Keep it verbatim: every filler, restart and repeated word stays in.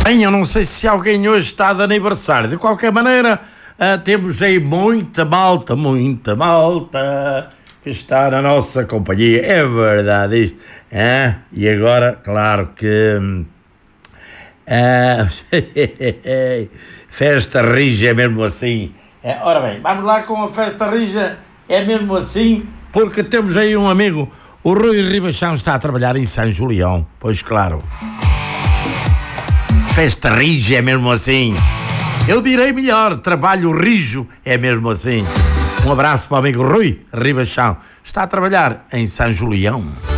Bem, eu não sei se alguém hoje está de aniversário. De qualquer maneira, uh, temos aí muita malta, muita malta que está na nossa companhia. É verdade isto. Uh, e agora, claro que... Uh, festa rija é mesmo assim. Uh, ora bem, vamos lá com a festa rija. É mesmo assim, porque temos aí um amigo... O Rui Ribachão está a trabalhar em São Julião. Pois claro. Festa rija é mesmo assim. Eu direi melhor, trabalho rijo é mesmo assim. Um abraço para o amigo Rui Ribachão. Está a trabalhar em São Julião.